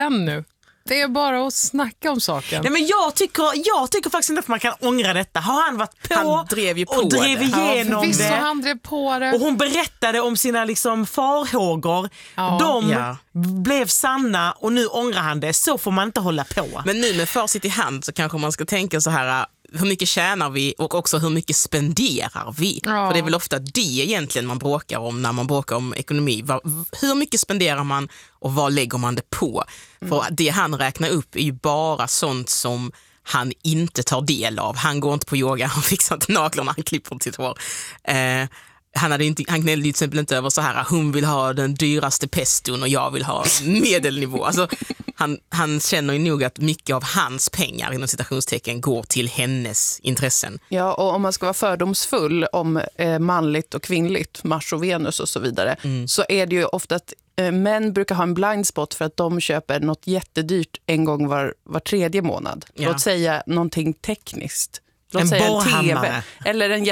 ännu. Det är bara att snacka om saken. Nej, men jag tycker faktiskt inte att man kan ångra detta. Har han varit på Han drev ju på och drev igenom Visst, det. han drev på det. Och hon berättade om sina liksom farhågor. De blev sanna och nu ångrar han det. Så får man inte hålla på. Men nu med facit i hand så kanske man ska tänka så här: hur mycket tjänar vi och också hur mycket spenderar vi? Ja. För det är väl ofta det egentligen man bråkar om när man bråkar om ekonomi. Hur mycket spenderar man och vad lägger man det på? För det han räknar upp är ju bara sånt som han inte tar del av. Han går inte på yoga, han fixar inte naglarna, han klipper sitt hår. Han gnällde till exempel inte över så här: hon vill ha den dyraste peston och jag vill ha medelnivå. Alltså, han känner ju nog att mycket av hans pengar inom citationstecken går till hennes intressen. Ja, och om man ska vara fördomsfull om manligt och kvinnligt, Mars och Venus och så vidare, så är det ju ofta att män brukar ha en blind spot för att de köper något jättedyrt en gång var tredje månad. Ja. Låt säga någonting tekniskt. En borrhammare. TV eller en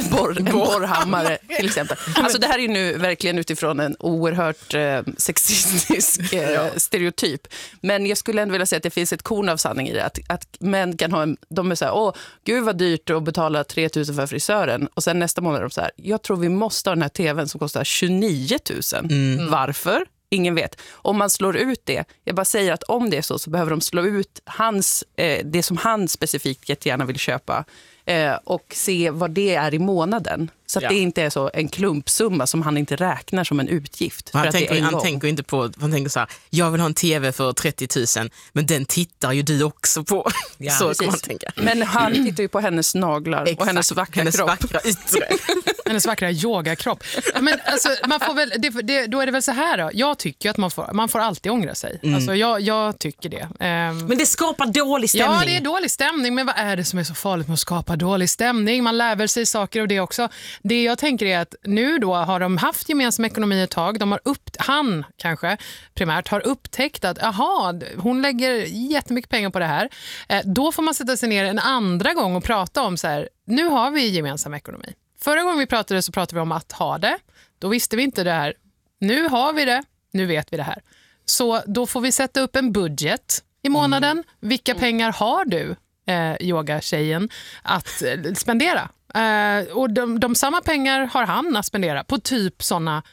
borrhammare till exempel. Alltså det här är nu verkligen utifrån en oerhört sexistisk stereotyp. Men jag skulle ändå vilja säga att det finns ett korn av sanning i det. Att män kan ha de är så här: gud vad dyrt att betala 3 000 för frisören. Och sen nästa månad är de så här: jag tror vi måste ha den här tvn som kostar 29 000. Varför? Ingen vet. Om man slår ut det, jag bara säger att om det är så behöver de slå ut det som han specifikt jättegärna vill köpa och se vad det är i månaden. Så att det inte är så en klumpsumma som han inte räknar som en utgift. Han tänker inte på, han tänker så här: jag vill ha en tv för 30 000, men den tittar ju du också på. Ja, så kan man tänka. Men han tittar ju på hennes naglar. Exakt. Och hennes vackra kropp. Vackra yttre. Hennes vackra yogakropp. Men alltså, man får väl, då är det väl så här då. Jag tycker att man får alltid ångra sig. Alltså, jag tycker det. Men det skapar dålig stämning. Ja, det är dålig stämning. Men vad är det som är så farligt med att skapa dålig stämning? Man lär väl sig saker och det också. Det jag tänker är att nu då har de haft gemensam ekonomi ett tag. Han kanske primärt har upptäckt att hon lägger jättemycket pengar på det här. Då får man sätta sig ner en andra gång och prata om så här: nu har vi gemensam ekonomi. Förra gången vi pratade så pratade vi om att ha det. Då visste vi inte det här. Nu har vi det. Nu vet vi det här. Så då får vi sätta upp en budget i månaden. Vilka pengar har du, yogatjejen, att spendera? Och de samma pengar har han att spendera på typ såna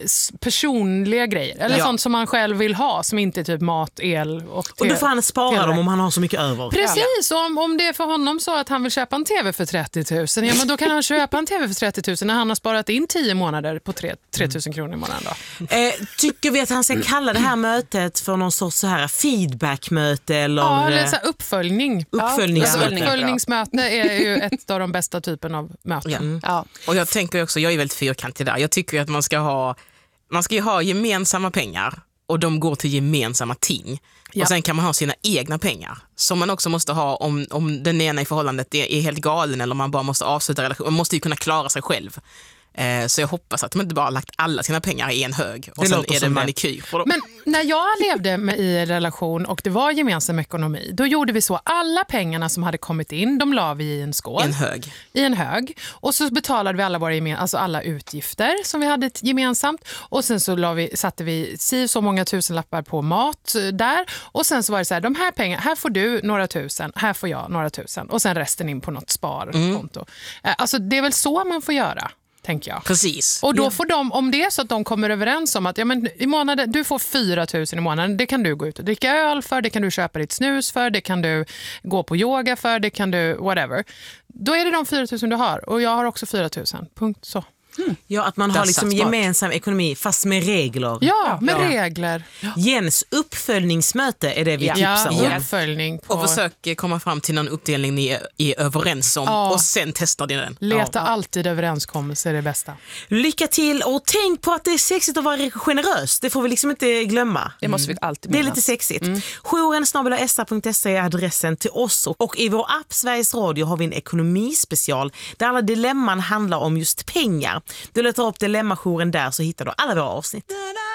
personliga grejer. Eller sånt som man själv vill ha, som inte är typ mat, el och då får han spara dem om han har så mycket över. Precis, om det är för honom så att han vill köpa en tv för 30 000, ja, men då kan han köpa en tv för 30 000 när han har sparat in 10 månader på 3 000 kronor i månaden då. Tycker vi att han ska kalla det här mötet för någon sorts så här feedbackmöte eller... Ja, eller så här uppföljning. Uppföljningsmöte. Uppföljningsmöte är ju ett av de bästa typen av möten. Ja. Och jag tänker också, jag är väldigt fyrkantig där. Jag tycker att man ska ju ha gemensamma pengar och de går till gemensamma ting. Ja. Och sen kan man ha sina egna pengar som man också måste ha om den ena i förhållandet är helt galen eller om man bara måste avsluta relationen. Man måste ju kunna klara sig själv. Så jag hoppas att de inte bara har lagt alla sina pengar i en hög och sen är det manikyr på dem. Men när jag levde i en relation och det var gemensam ekonomi, då gjorde vi så. Alla pengarna som hade kommit in, de la vi i en skål. I en hög. Och så betalade vi alla alla utgifter som vi hade gemensamt. Och sen så satte vi så många tusenlappar på mat där. Och sen så var det så här: de här pengarna, här får du några tusen, här får jag några tusen. Och sen resten in på något sparkonto. Alltså det är väl så man får göra, tänker jag. Precis. Och då får de, om det är så att de kommer överens om att i månaden, du får 4 000 i månaden, det kan du gå ut och dricka öl för, det kan du köpa ditt snus för, det kan du gå på yoga för, det kan du whatever. Då är det de 4 000 du har och jag har också 4 000. Punkt så. Ja, att man har liksom gemensam ekonomi fast med regler. Ja, med regler. Jens, uppföljningsmöte är det vi tipsar om. Uppföljning på... Och försök komma fram till någon uppdelning ni är överens om och sen testar ni den. Leta alltid överenskommelse är det bästa. Lycka till och tänk på att det är sexigt att vara generös. Det får vi liksom inte glömma. Det måste vi alltid minnas. minnas. Det är lite sexigt. Jouren@sa.se är adressen till oss och i vår app Sveriges Radio har vi en ekonomispecial där alla dilemman handlar om just pengar. Du letar upp Dilemmajouren där så hittar du alla våra avsnitt.